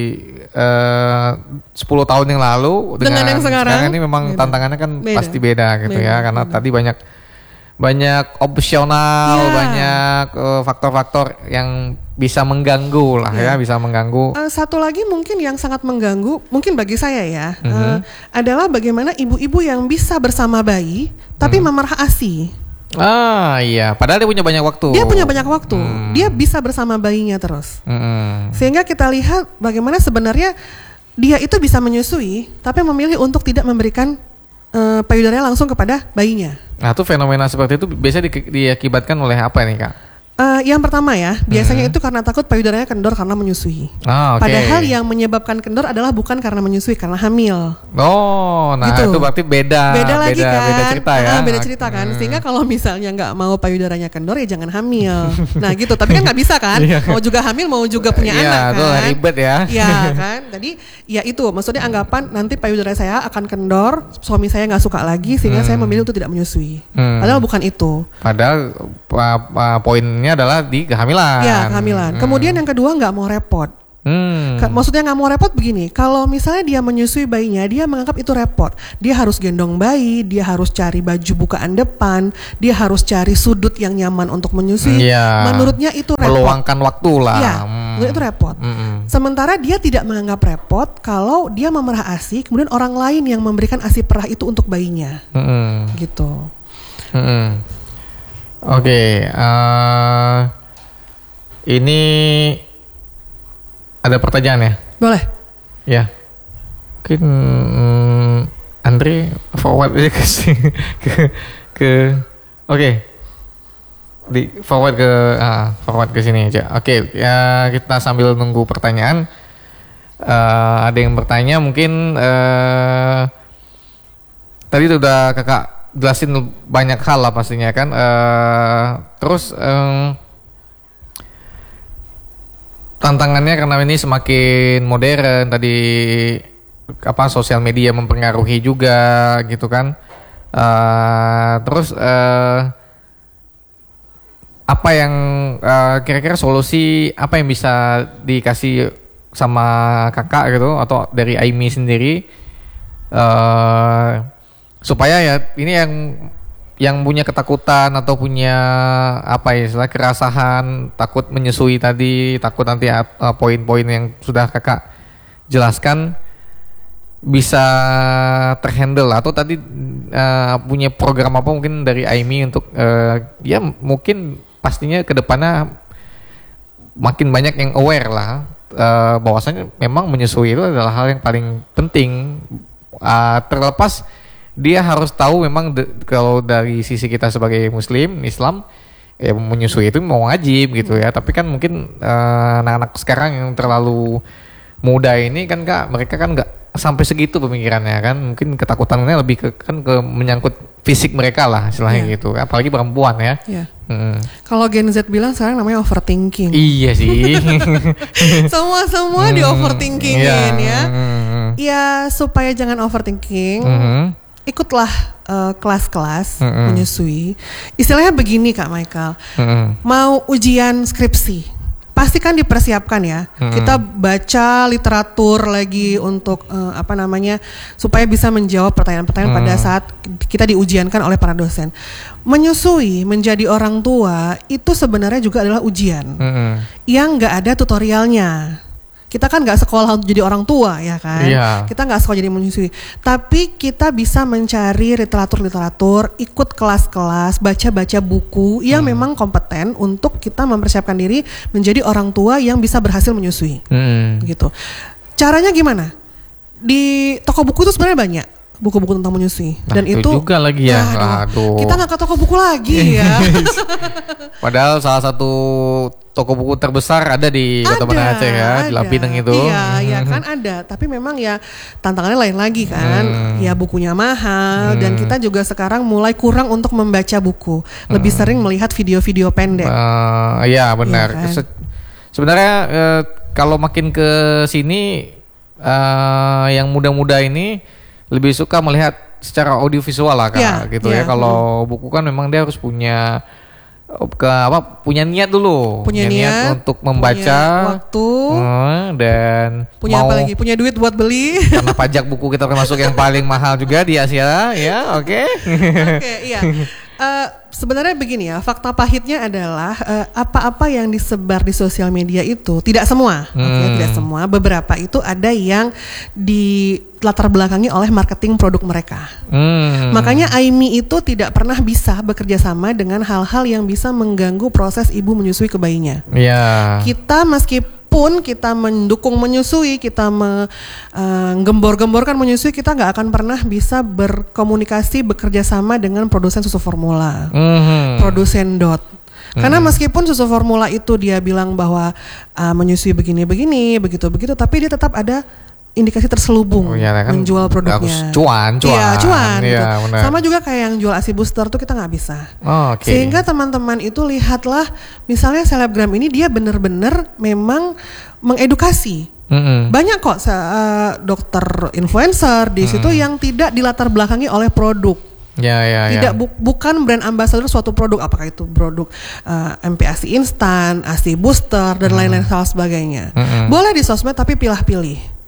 10 tahun yang lalu dengan yang sekarang ini memang beda. Tantangannya kan pasti beda gitu ya, karena tadi banyak opsional, banyak faktor-faktor yang bisa mengganggu lah ya, bisa mengganggu. Satu lagi mungkin yang sangat mengganggu, mungkin bagi saya ya, adalah bagaimana ibu-ibu yang bisa bersama bayi tapi memerah ASI. Iya, padahal dia punya banyak waktu. Dia bisa bersama bayinya terus. Sehingga kita lihat bagaimana sebenarnya dia itu bisa menyusui, tapi memilih untuk tidak memberikan payudaranya langsung kepada bayinya. Nah, itu fenomena seperti itu biasanya diakibatkan oleh apa nih Kak? Yang pertama ya, biasanya itu karena takut payudaranya kendor karena menyusui. Padahal yang menyebabkan kendor adalah bukan karena menyusui, karena hamil. Nah gitu. Itu berarti beda lagi kan? Beda cerita ya. Beda cerita kan. Sehingga kalau misalnya nggak mau payudaranya kendor ya jangan hamil. Nah gitu. Tapi kan nggak bisa kan? Mau juga hamil, mau juga punya anak kan? Iya, ribet ya. Iya kan. Jadi ya itu, maksudnya anggapan nanti payudara saya akan kendor, suami saya nggak suka lagi, sehingga saya memilih untuk tidak menyusui. Padahal bukan itu. Padahal poinnya adalah di kehamilan. Ya, kehamilan. Kemudian yang kedua nggak mau repot. Maksudnya nggak mau repot begini, kalau misalnya dia menyusui bayinya, dia menganggap itu repot. Dia harus gendong bayi, dia harus cari baju bukaan depan, dia harus cari sudut yang nyaman untuk menyusui. Menurutnya itu repot. Meluangkan waktu lah. Ya, menurutnya itu repot. Sementara dia tidak menganggap repot kalau dia memerah ASI, kemudian orang lain yang memberikan ASI perah itu untuk bayinya. Gitu. Oke, ini ada pertanyaan ya? Boleh. Ya, mungkin Andre forward aja ke oke, di forward ke sini aja. Oke, ya kita sambil nunggu pertanyaan. Ada yang bertanya mungkin tadi udah kakak jelasin banyak hal lah pastinya kan. Terus tantangannya karena ini semakin modern, tadi sosial media mempengaruhi juga gitu kan. Terus apa yang kira-kira solusi apa yang bisa dikasih sama kakak gitu atau dari Aimi sendiri supaya ya ini yang yang punya ketakutan atau punya apa ya istilah kerasahan, takut menyusui tadi, takut nanti poin-poin yang sudah kakak jelaskan bisa terhandle, atau tadi punya program apa mungkin dari Aimi untuk ya mungkin pastinya kedepannya makin banyak yang aware lah bahwasanya memang menyusui itu adalah hal yang paling penting, terlepas dia harus tahu memang kalau dari sisi kita sebagai Muslim Islam ya menyusui itu mau wajib gitu ya, tapi kan mungkin anak-anak sekarang yang terlalu muda ini kan Kak, mereka kan nggak sampai segitu pemikirannya kan, mungkin ketakutannya lebih ke menyangkut fisik mereka lah istilahnya gitu, apalagi perempuan ya. Kalau Gen Z bilang sekarang namanya overthinking. Iya sih. Semua di overthinkingin ya. Ya supaya jangan overthinking, ikutlah kelas-kelas menyusui. Istilahnya begini Kak Michael, mau ujian skripsi, pasti kan dipersiapkan ya. Kita baca literatur lagi untuk supaya bisa menjawab pertanyaan-pertanyaan pada saat kita diujiankan oleh para dosen. Menyusui menjadi orang tua itu sebenarnya juga adalah ujian yang nggak ada tutorialnya. Kita kan nggak sekolah untuk jadi orang tua ya kan, kita nggak sekolah jadi menyusui, tapi kita bisa mencari literatur, ikut kelas-kelas, baca-baca buku yang memang kompeten untuk kita mempersiapkan diri menjadi orang tua yang bisa berhasil menyusui. Gitu. Caranya gimana? Di toko buku itu sebenarnya banyak buku-buku tentang menyusui, dan itu juga lagi ya. Kita nggak ke toko buku lagi ya. Padahal salah satu toko buku terbesar ada di Kota Banda Aceh ya, di Lapinang itu. Iya kan ada, tapi memang ya tantangannya lain lagi kan. Ya bukunya mahal dan kita juga sekarang mulai kurang untuk membaca buku, lebih sering melihat video-video pendek. Iya benar. Iya kan? Sebenarnya kalau makin ke sini yang muda-muda ini lebih suka melihat secara audiovisual lah Kak, gitu ya. Kalau buku kan memang dia harus punya punya niat dulu, punya niat untuk membaca, punya waktu, dan punya apa lagi, punya duit buat beli. Karena pajak buku kita termasuk yang paling mahal juga di Asia ya. Oke, iya. Sebenarnya begini ya, fakta pahitnya adalah apa-apa yang disebar di sosial media itu tidak semua, tidak semua, beberapa itu ada yang di latar belakangi oleh marketing produk mereka. Makanya Aimi itu tidak pernah bisa bekerja sama dengan hal-hal yang bisa mengganggu proses ibu menyusui ke bayinya. Kita meskipun kita mendukung menyusui, kita menggembor-gemborkan menyusui, kita nggak akan pernah bisa berkomunikasi bekerja sama dengan produsen susu formula, produsen dot. Karena meskipun susu formula itu dia bilang bahwa menyusui begini-begini, begitu-begitu, tapi dia tetap ada indikasi terselubung menjual produknya. Harus cuan. Iya, cuan. Gitu. Benar. Sama juga kayak yang jual ASI booster tuh kita nggak bisa. Sehingga teman-teman itu lihatlah, misalnya selebgram ini dia benar-benar memang mengedukasi. Banyak kok dokter influencer di situ yang tidak dilatar belakangi oleh produk. Tidak bukan brand ambassador suatu produk, apakah itu produk MPASI instan, ASI booster dan lain-lain hal sebagainya. Boleh di sosmed tapi pilih-pilih.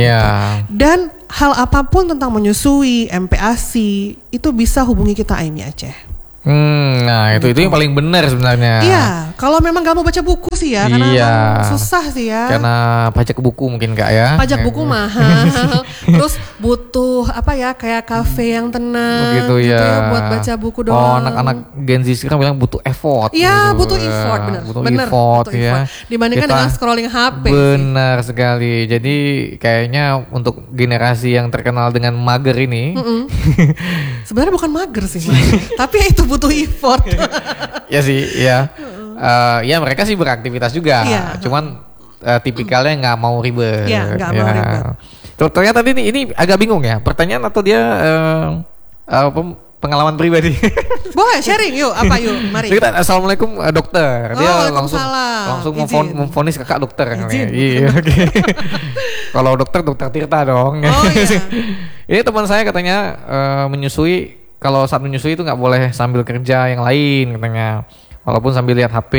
Dan hal apapun tentang menyusui, MPASI itu bisa hubungi kita Aimi Aceh. Nah itu yang paling benar sebenarnya. Iya, kalau memang gak mau baca buku sih ya, karena susah sih ya. Karena pajak buku mungkin Kak ya. Pajak buku mahal. Terus butuh kayak kafe yang tenang gitu ya buat baca buku doang. Anak-anak Gen Z sekarang bilang butuh effort. Iya, butuh effort, benar. Butuh effort. Dibandingkan dengan scrolling HP. Benar sekali. Jadi kayaknya untuk generasi yang terkenal dengan mager ini, sebenarnya bukan mager sih, tapi itu butuh effort. Ya sih, ya. Ya mereka sih beraktivitas juga. Cuman tipikalnya nggak mau ribet. Iya, nggak mau ribet. Ternyata tadi ini agak bingung ya. Pertanyaan atau dia pengalaman pribadi? Boleh sharing yuk, mari. Assalamualaikum dokter. Dia langsung memvonis kakak dokter. Iya, oke. Kalau dokter Tirta dong. Ini teman saya katanya menyusui. Kalau saat menyusui itu nggak boleh sambil kerja yang lain katanya, walaupun sambil lihat HP,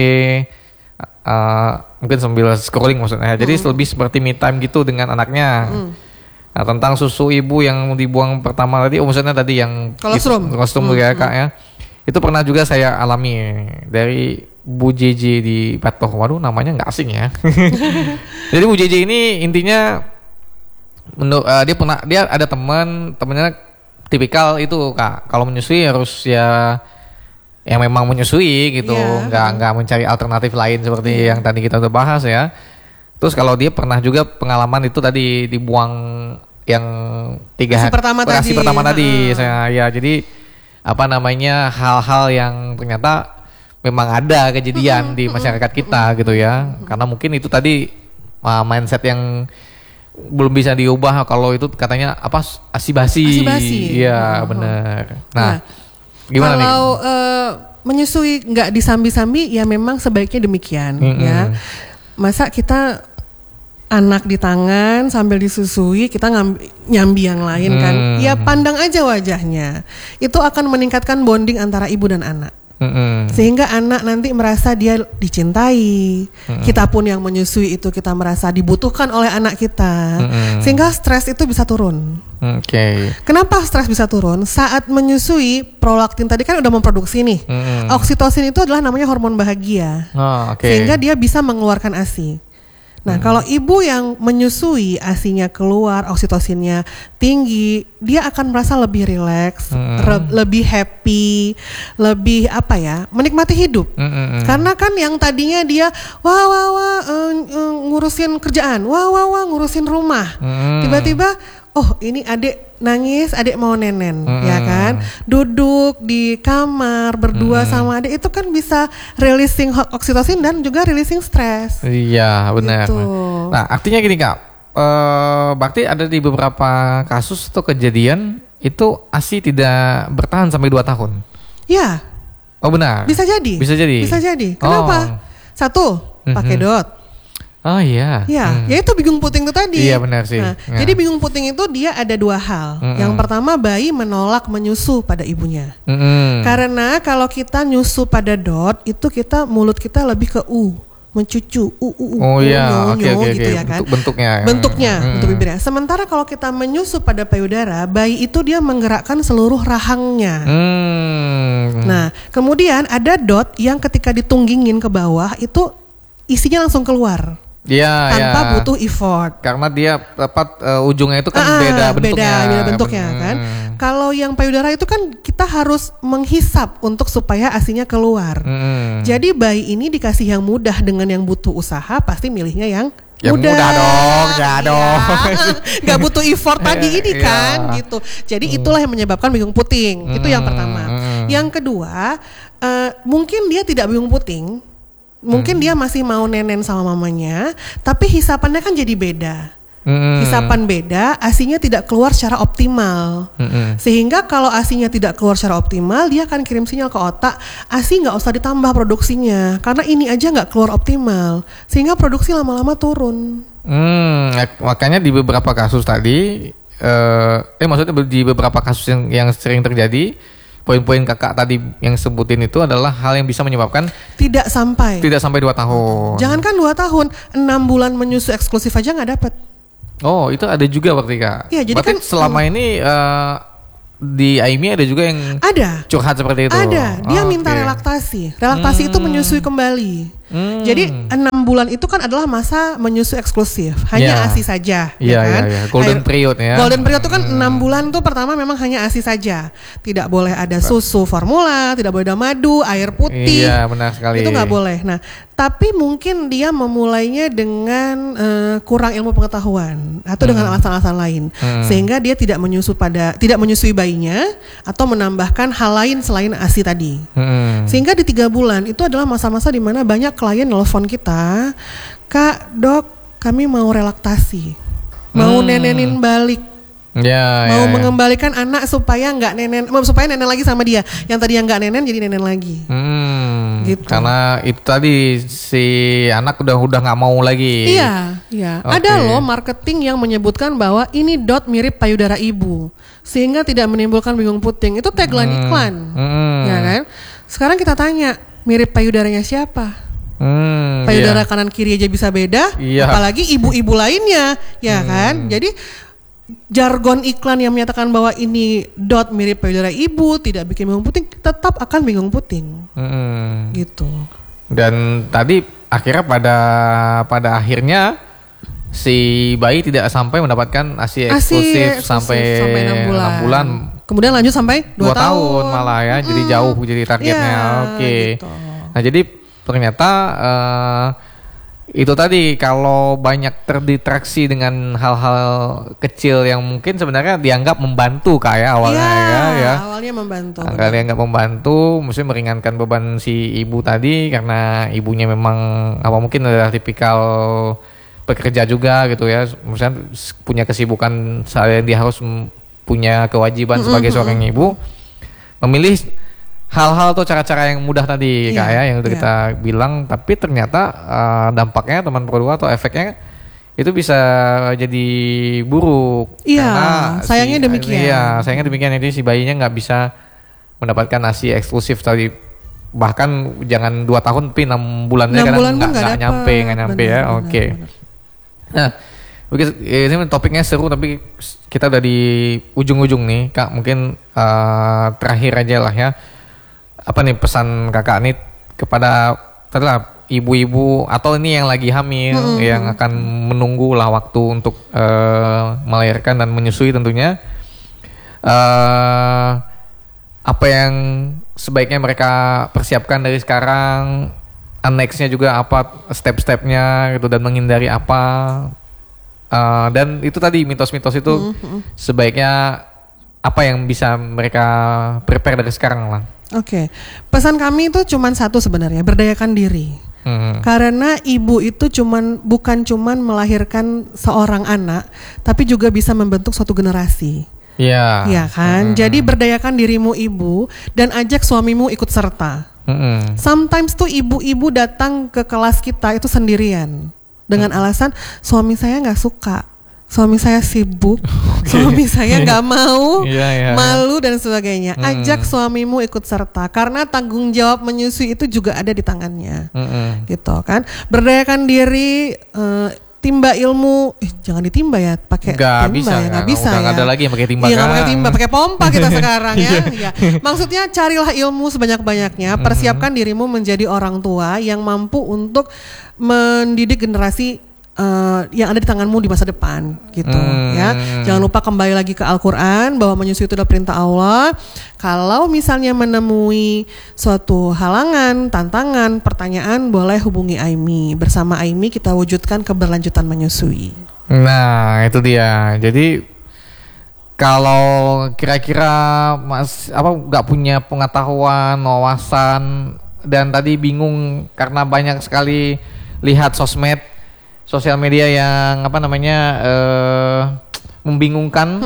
mungkin sambil scrolling maksudnya. Jadi lebih seperti me time gitu dengan anaknya. Nah, tentang susu ibu yang dibuang pertama tadi, maksudnya tadi yang kolostrum ya Kak ya. itu pernah juga saya alami dari Bu JJ di Petoh. Waduh, namanya nggak asing ya. Jadi Bu JJ ini intinya dia ada temennya tipikal itu Kak, kalau menyusui harus ya yang memang menyusui gitu, nggak mencari alternatif lain seperti yang tadi kita udah bahas ya. Terus kalau dia pernah juga pengalaman itu tadi dibuang yang 3 hari pertama tadi saya ya, jadi apa namanya, hal-hal yang ternyata memang ada kejadian di masyarakat kita gitu ya, karena mungkin itu tadi mindset yang belum bisa diubah. Kalau itu katanya apa, asi-basi. Iya benar. Nah, gimana kalau nih? Menyusui nggak disambi-sambi ya memang sebaiknya demikian ya. Masa kita anak di tangan sambil disusui kita nyambi yang lain kan? Ya pandang aja wajahnya. Itu akan meningkatkan bonding antara ibu dan anak. Sehingga anak nanti merasa dia dicintai. Kita pun yang menyusui itu kita merasa dibutuhkan oleh anak kita. Sehingga stres itu bisa turun. Kenapa stres bisa turun? Saat menyusui, prolaktin tadi kan udah memproduksi nih. Oksitosin itu adalah namanya hormon bahagia. Sehingga dia bisa mengeluarkan ASI. Nah, kalau ibu yang menyusui, ASI-nya keluar, oksitosinnya tinggi, dia akan merasa lebih rileks, lebih happy, lebih menikmati hidup. Karena kan yang tadinya dia ngurusin kerjaan, ngurusin rumah, tiba-tiba oh ini adik nangis, adik mau nenen, ya kan? Duduk di kamar berdua sama adik itu kan bisa releasing oksitosin dan juga releasing stres. Iya benar. Gitu. Nah artinya gini Kak, berarti ada di beberapa kasus atau kejadian itu ASI tidak bertahan sampai 2 tahun. Ya. Oh benar. Bisa jadi. Bisa jadi. Bisa jadi. Kenapa? Satu, pakai dot. Oh iya. Ya, ya itu bingung puting itu tadi. Iya benar sih. Nah, jadi bingung puting itu dia ada 2 hal. Yang pertama, bayi menolak menyusu pada ibunya. Karena kalau kita nyusu pada dot itu mulut kita lebih ke mencucu, oh iya, oke. Gitu ya kan. Bentuknya bentuk bibirnya. Sementara kalau kita menyusu pada payudara, bayi itu dia menggerakkan seluruh rahangnya. Nah, kemudian ada dot yang ketika ditunggingin ke bawah itu isinya langsung keluar. Tanpa butuh effort. Karena dia ujungnya itu kan beda bentuknya kan. Kalau yang payudara itu kan kita harus menghisap untuk supaya ASI-nya keluar. Jadi bayi ini dikasih yang mudah dengan yang butuh usaha, pasti milihnya yang mudah dong, nggak butuh effort tadi ini kan, gitu. Jadi itulah yang menyebabkan bingung puting. Itu yang pertama. Yang kedua, mungkin dia tidak bingung puting. Mungkin dia masih mau nenen sama mamanya, tapi hisapannya kan jadi beda. Hisapan beda, ASI-nya tidak keluar secara optimal. Sehingga kalau ASI-nya tidak keluar secara optimal, dia akan kirim sinyal ke otak, ASI nggak usah ditambah produksinya, karena ini aja nggak keluar optimal. Sehingga produksi lama-lama turun. Makanya di beberapa kasus tadi, maksudnya di beberapa kasus yang sering terjadi, poin-poin kakak tadi yang sebutin itu adalah hal yang bisa menyebabkan tidak sampai 2 tahun. Jangankan 2 tahun, 6 bulan menyusu eksklusif aja nggak dapet. Oh itu ada juga berarti Kak. Ya, jadi berarti kan selama ini di AIMI ada juga yang curhat seperti itu. Ada, dia minta relaktasi. Relaktasi itu menyusui kembali. Jadi 6 bulan itu kan adalah masa menyusui eksklusif, hanya ASI saja, ya kan? Golden period ya. Golden period itu kan 6 bulan tuh pertama memang hanya ASI saja, tidak boleh ada susu formula, tidak boleh ada madu, air putih. Iya benar sekali. Itu nggak boleh. Nah, tapi mungkin dia memulainya dengan kurang ilmu pengetahuan atau dengan alasan-alasan lain, sehingga dia tidak menyusui bayinya atau menambahkan hal lain selain ASI tadi. Sehingga di 3 bulan itu adalah masa-masa di mana banyak klien nelfon kita, Kak, Dok, kami mau relaktasi, mau nenenin balik, mau mengembalikan anak supaya nenen lagi sama dia, yang tadi yang nggak nenen jadi nenen lagi. Gitu. Karena itu tadi si anak udah nggak mau lagi. Iya. Ada loh marketing yang menyebutkan bahwa ini dot mirip payudara ibu, sehingga tidak menimbulkan bingung puting. Itu tagline iklan, ya kan? Sekarang kita tanya, mirip payudaranya siapa? Payudara kanan kiri aja bisa beda, apalagi ibu-ibu lainnya, ya kan? Jadi jargon iklan yang menyatakan bahwa ini dot mirip payudara ibu tidak bikin bingung puting tetap akan bingung puting. Gitu. Dan tadi akhirnya pada akhirnya si bayi tidak sampai mendapatkan ASI eksklusif sampai 6 bulan. Kemudian lanjut sampai 2 tahun malah ya. Jadi jauh jadi targetnya. Oke. Gitu. Nah, jadi ternyata itu tadi kalau banyak terdistraksi dengan hal-hal kecil yang mungkin sebenarnya dianggap membantu kayak awalnya ya. Awalnya membantu. Dianggap membantu, mesti meringankan beban si ibu tadi karena ibunya memang mungkin adalah tipikal pekerja juga gitu ya. Misalnya punya kesibukan seharian, dia harus punya kewajiban sebagai seorang ibu, memilih hal-hal atau cara-cara yang mudah tadi yang udah kita bilang, tapi ternyata dampaknya teman Pro2 atau efeknya itu bisa jadi buruk. Iya, sayangnya demikian. Iya, sayangnya demikian. Jadi si bayinya nggak bisa mendapatkan ASI eksklusif tadi. Bahkan jangan 2 tahun tapi 6 bulannya kadang nggak nyampe ya. Oke. Nah, ini topiknya seru tapi kita udah di ujung-ujung nih, Kak. Mungkin terakhir aja lah ya. Apa nih pesan Kakak nih kepada ibu-ibu atau ini yang lagi hamil yang akan menunggu lah waktu untuk melahirkan dan menyusui tentunya, apa yang sebaiknya mereka persiapkan dari sekarang, nextnya juga apa step-stepnya gitu, dan menghindari apa, dan itu tadi mitos-mitos itu sebaiknya apa yang bisa mereka prepare dari sekarang lah. Oke. Pesan kami itu cuma satu sebenarnya, berdayakan diri. Karena ibu itu bukan cuman melahirkan seorang anak, tapi juga bisa membentuk suatu generasi. Iya. Iya kan? Jadi berdayakan dirimu ibu dan ajak suamimu ikut serta. Sometimes tuh ibu-ibu datang ke kelas kita itu sendirian dengan alasan suami saya nggak suka. Suami saya sibuk, suami saya nggak mau, malu dan sebagainya. Ajak suamimu ikut serta karena tanggung jawab menyusui itu juga ada di tangannya, gitu kan. Berdayakan diri, timba ilmu, jangan ditimba ya, pakai timba ya, nggak bisa. Udah ada lagi yang pakai timba. Iya, nggak pakai timba, pakai pompa kita sekarang ya. Maksudnya carilah ilmu sebanyak-banyaknya, persiapkan dirimu menjadi orang tua yang mampu untuk mendidik generasi yang ada di tanganmu di masa depan gitu ya. Jangan lupa kembali lagi ke Al-Quran bahwa menyusui itu adalah perintah Allah. Kalau misalnya menemui suatu halangan, tantangan, pertanyaan, boleh hubungi Aimi. Bersama Aimi kita wujudkan keberlanjutan menyusui. Nah itu dia. Jadi kalau kira-kira nggak punya pengetahuan, wawasan, dan tadi bingung karena banyak sekali lihat sosial media yang membingungkan,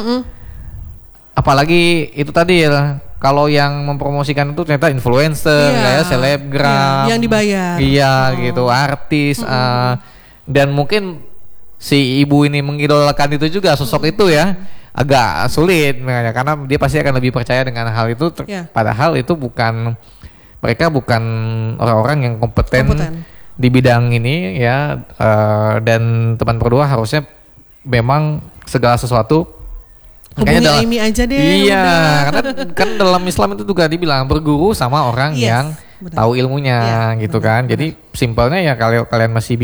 apalagi itu tadi ya, kalau yang mempromosikan itu ternyata influencer, selebgram, yang dibayar, gitu, artis, dan mungkin si ibu ini mengidolakan itu juga sosok itu ya, agak sulit karena dia pasti akan lebih percaya dengan hal itu, padahal itu mereka bukan orang-orang yang kompeten di bidang ini ya, dan teman Pro2 harusnya memang segala sesuatu hubungi Aimi aja deh. Iya, karena kan dalam Islam itu juga dibilang berguru sama orang yang tahu ilmunya gitu kan. Jadi simpelnya ya kalau kalian masih